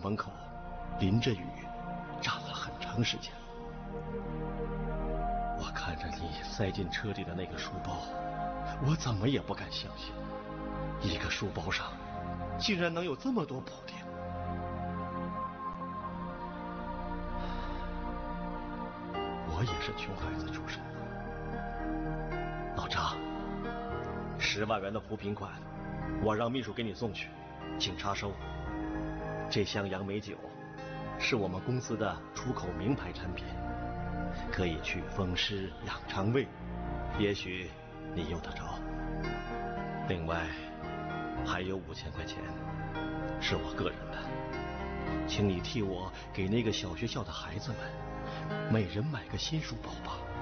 门口淋着雨站了很长时间。我看着你塞进车里的那个书包，我怎么也不敢相信，一个书包上竟然能有这么多补丁。我也是穷孩子出身的。老张，10万元的扶贫款，我让秘书给你送去，请查收。这箱杨梅酒是我们公司的出口名牌产品，可以祛风湿、养肠胃，也许你用得着。另外还有5000块钱，是我个人的，请你替我给那个小学校的孩子们每人买个新书包吧。